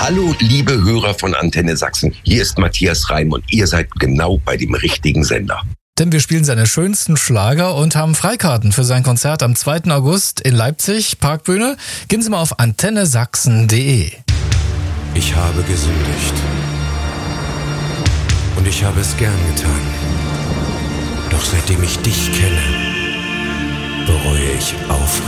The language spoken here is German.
Hallo, liebe Hörer von Antenne Sachsen. Hier ist Matthias Reim und ihr seid genau bei dem richtigen Sender. Denn wir spielen seine schönsten Schlager und haben Freikarten für sein Konzert am 2. August in Leipzig, Parkbühne. Gehen Sie mal auf antennesachsen.de. Ich habe gesündigt. Und ich habe es gern getan. Doch seitdem ich dich kenne, bereue ich aufrichtig.